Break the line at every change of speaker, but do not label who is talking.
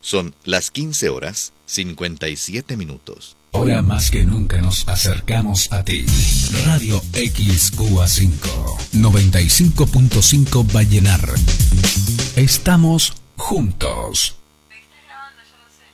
Son las 15:57.
Ahora más que nunca nos acercamos a ti. Radio XQA5 95.5 Vallenar. Estamos juntos.